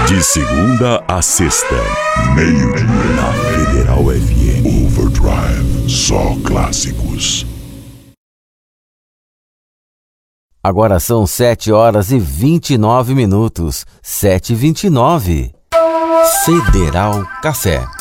De segunda a sexta, meio-dia, na Federal FM. Overdrive, só clássicos. Agora são 7h29. 7h29. Federal Café.